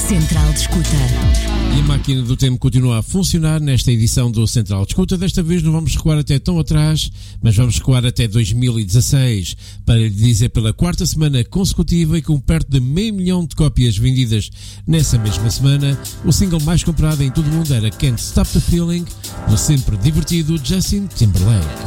Central de Escuta. E a máquina do tempo continua a funcionar nesta edição do Central de Escuta. Desta vez não vamos recuar até tão atrás, mas vamos recuar até 2016, para lhe dizer pela quarta semana consecutiva e com perto de 500 mil de cópias vendidas nessa mesma semana, o single mais comprado em todo o mundo era Can't Stop the Feeling, do sempre divertido Justin Timberlake.